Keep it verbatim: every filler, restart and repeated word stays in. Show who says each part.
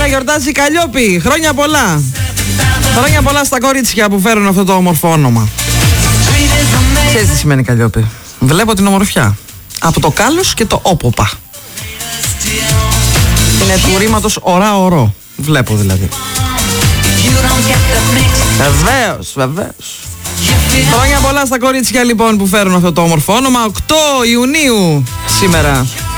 Speaker 1: γιορτάζει Καλλιόπη. Χρόνια πολλά. Χρόνια πολλά στα κορίτσια που φέρουν αυτό το όμορφο όνομα. Ξέρεις τι σημαίνει Καλλιόπη? Βλέπω την ομορφιά. Από το κάλος και το όποπα. Είναι του ρήματος ωρά-ωρό. Βλέπω δηλαδή. Βεβαίως, βεβαίως. Χρόνια πολλά στα κορίτσια λοιπόν που φέρουν αυτό το όμορφο όνομα. οκτώ Ιουνίου σήμερα.